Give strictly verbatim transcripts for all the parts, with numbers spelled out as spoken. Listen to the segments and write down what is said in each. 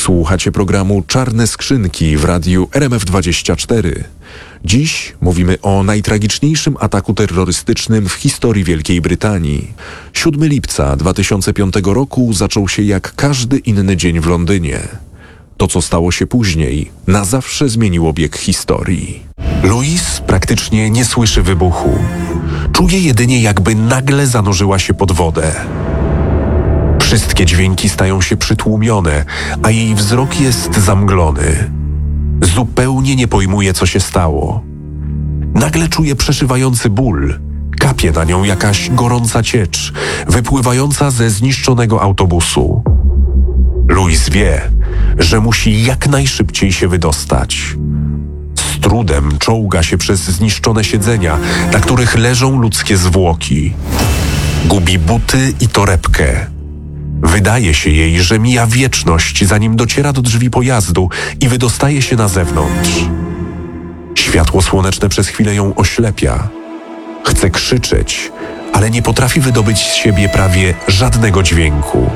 Słuchacie programu Czarne Skrzynki w radiu R M F dwadzieścia cztery. Dziś mówimy o najtragiczniejszym ataku terrorystycznym w historii Wielkiej Brytanii. siódmego lipca dwa tysiące piątego roku zaczął się jak każdy inny dzień w Londynie. To, co stało się później, na zawsze zmieniło bieg historii. Louise praktycznie nie słyszy wybuchu. Czuje jedynie, jakby nagle zanurzyła się pod wodę. Wszystkie dźwięki stają się przytłumione, a jej wzrok jest zamglony. Zupełnie nie pojmuje, co się stało. Nagle czuje przeszywający ból. Kapie na nią jakaś gorąca ciecz, wypływająca ze zniszczonego autobusu. Louise wie, że musi jak najszybciej się wydostać. Z trudem czołga się przez zniszczone siedzenia, na których leżą ludzkie zwłoki. Gubi buty i torebkę. Wydaje się jej, że mija wieczność, zanim dociera do drzwi pojazdu i wydostaje się na zewnątrz. Światło słoneczne przez chwilę ją oślepia. Chce krzyczeć, ale nie potrafi wydobyć z siebie prawie żadnego dźwięku.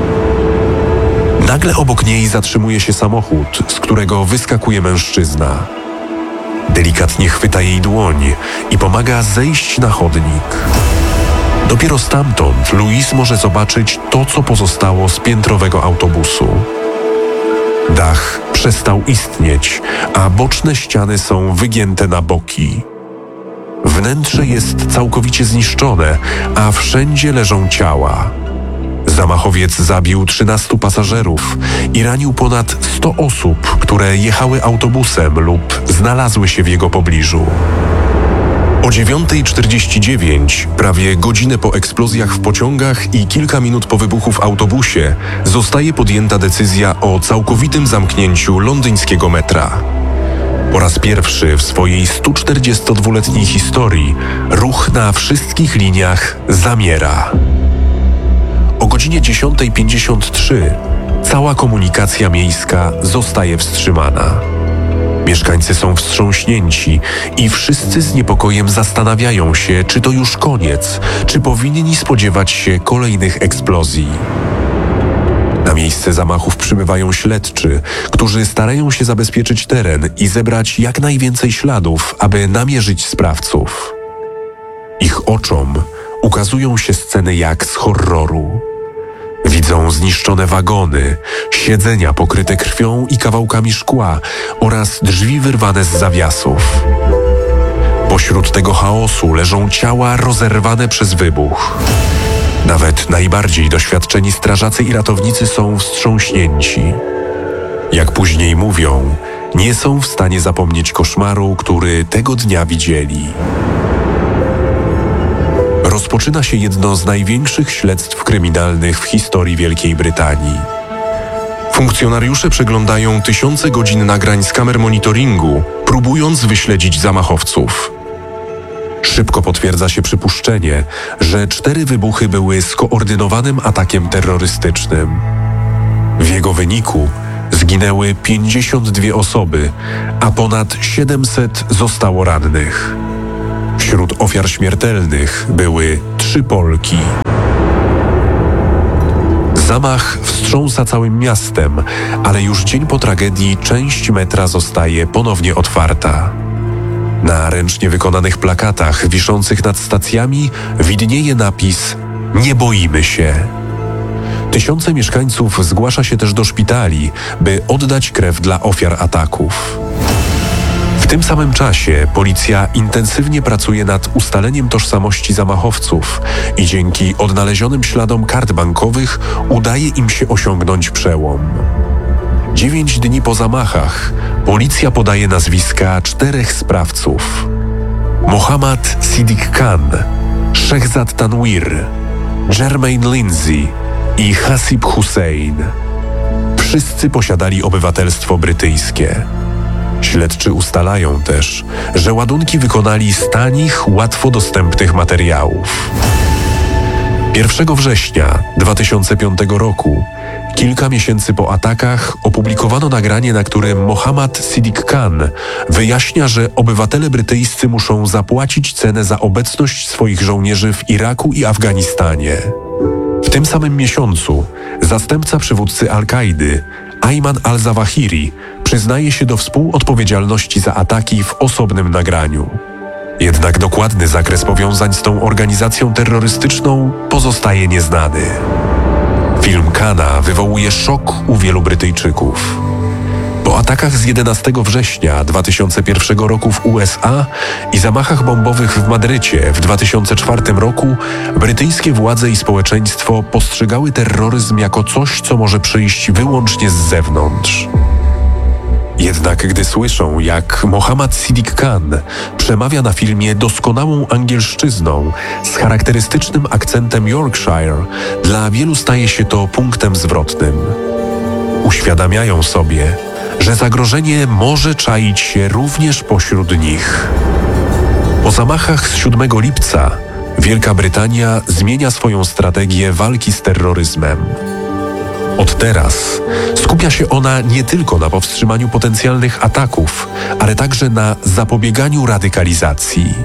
Nagle obok niej zatrzymuje się samochód, z którego wyskakuje mężczyzna. Delikatnie chwyta jej dłoń i pomaga zejść na chodnik. Dopiero stamtąd Louise może zobaczyć to, co pozostało z piętrowego autobusu. Dach przestał istnieć, a boczne ściany są wygięte na boki. Wnętrze jest całkowicie zniszczone, a wszędzie leżą ciała. Zamachowiec zabił trzynastu pasażerów i ranił ponad sto osób, które jechały autobusem lub znalazły się w jego pobliżu. O dziewiąta czterdzieści dziewięć, prawie godzinę po eksplozjach w pociągach i kilka minut po wybuchu w autobusie, zostaje podjęta decyzja o całkowitym zamknięciu londyńskiego metra. Po raz pierwszy w swojej stu czterdziestodwuletniej historii ruch na wszystkich liniach zamiera. O godzinie dziesiąta pięćdziesiąt trzy cała komunikacja miejska zostaje wstrzymana. Mieszkańcy są wstrząśnięci i wszyscy z niepokojem zastanawiają się, czy to już koniec, czy powinni spodziewać się kolejnych eksplozji. Na miejsce zamachów przybywają śledczy, którzy starają się zabezpieczyć teren i zebrać jak najwięcej śladów, aby namierzyć sprawców. Ich oczom ukazują się sceny jak z horroru. Widzą zniszczone wagony, siedzenia pokryte krwią i kawałkami szkła oraz drzwi wyrwane z zawiasów. Pośród tego chaosu leżą ciała rozerwane przez wybuch. Nawet najbardziej doświadczeni strażacy i ratownicy są wstrząśnięci. Jak później mówią, nie są w stanie zapomnieć koszmaru, który tego dnia widzieli. Rozpoczyna się jedno z największych śledztw kryminalnych w historii Wielkiej Brytanii. Funkcjonariusze przeglądają tysiące godzin nagrań z kamer monitoringu, próbując wyśledzić zamachowców. Szybko potwierdza się przypuszczenie, że cztery wybuchy były skoordynowanym atakiem terrorystycznym. W jego wyniku zginęły pięćdziesiąt dwie osoby, a ponad siedemset zostało rannych. Wśród ofiar śmiertelnych były trzy Polki. Zamach wstrząsa całym miastem, ale już dzień po tragedii część metra zostaje ponownie otwarta. Na ręcznie wykonanych plakatach wiszących nad stacjami widnieje napis „Nie boimy się”. Tysiące mieszkańców zgłasza się też do szpitali, by oddać krew dla ofiar ataków. W tym samym czasie policja intensywnie pracuje nad ustaleniem tożsamości zamachowców i dzięki odnalezionym śladom kart bankowych udaje im się osiągnąć przełom. Dziewięć dni po zamachach policja podaje nazwiska czterech sprawców: Mohammad Siddiq Khan, Shehzad Tanwir, Jermaine Lindsay i Hasib Hussein. Wszyscy posiadali obywatelstwo brytyjskie. Śledczy ustalają też, że ładunki wykonali z tanich, łatwo dostępnych materiałów. pierwszego września dwa tysiące piątego roku, kilka miesięcy po atakach, opublikowano nagranie, na którym Mohammad Siddiq Khan wyjaśnia, że obywatele brytyjscy muszą zapłacić cenę za obecność swoich żołnierzy w Iraku i Afganistanie. W tym samym miesiącu zastępca przywódcy Al-Kaidy, Ayman al-Zawahiri przyznaje się do współodpowiedzialności za ataki w osobnym nagraniu. Jednak dokładny zakres powiązań z tą organizacją terrorystyczną pozostaje nieznany. Film Kana wywołuje szok u wielu Brytyjczyków. Po atakach z jedenastego września dwa tysiące pierwszego roku w U S A i zamachach bombowych w Madrycie w dwa tysiące czwartym roku brytyjskie władze i społeczeństwo postrzegały terroryzm jako coś, co może przyjść wyłącznie z zewnątrz. Jednak gdy słyszą, jak Mohammad Siddiq Khan przemawia na filmie doskonałą angielszczyzną z charakterystycznym akcentem Yorkshire, dla wielu staje się to punktem zwrotnym. Uświadamiają sobie, że zagrożenie może czaić się również pośród nich. Po zamachach z siódmego lipca Wielka Brytania zmienia swoją strategię walki z terroryzmem. Od teraz skupia się ona nie tylko na powstrzymaniu potencjalnych ataków, ale także na zapobieganiu radykalizacji.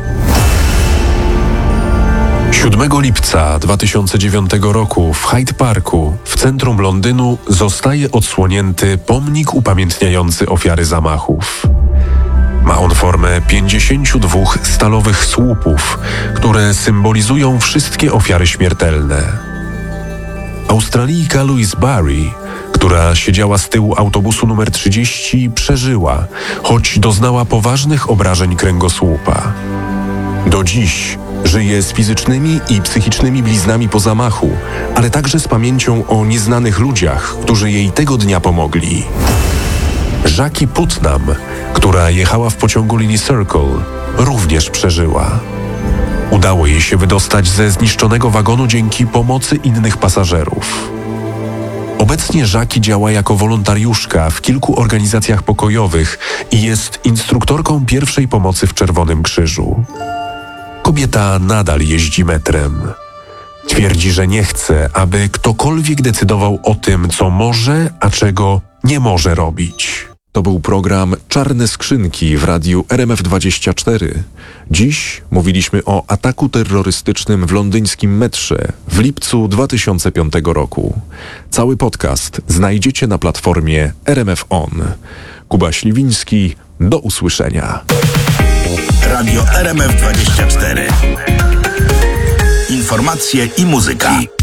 siódmego lipca dwa tysiące dziewiątego roku w Hyde Parku w centrum Londynu zostaje odsłonięty pomnik upamiętniający ofiary zamachów. Ma on formę pięćdziesięciu dwóch stalowych słupów, które symbolizują wszystkie ofiary śmiertelne. Australijka Louise Barry, która siedziała z tyłu autobusu numer trzydzieści, przeżyła, choć doznała poważnych obrażeń kręgosłupa. Do dziś żyje z fizycznymi i psychicznymi bliznami po zamachu, ale także z pamięcią o nieznanych ludziach, którzy jej tego dnia pomogli. Jackie Putnam, która jechała w pociągu linii Circle, również przeżyła. Udało jej się wydostać ze zniszczonego wagonu dzięki pomocy innych pasażerów. Obecnie Jackie działa jako wolontariuszka w kilku organizacjach pokojowych i jest instruktorką pierwszej pomocy w Czerwonym Krzyżu. Kobieta nadal jeździ metrem. Twierdzi, że nie chce, aby ktokolwiek decydował o tym, co może, a czego nie może robić. To był program Czarne Skrzynki w radiu R M F dwadzieścia cztery. Dziś mówiliśmy o ataku terrorystycznym w londyńskim metrze w lipcu dwa tysiące piątego roku. Cały podcast znajdziecie na platformie R M F On. Kuba Śliwiński, do usłyszenia. Radio R M F dwadzieścia cztery. Informacje i muzyka.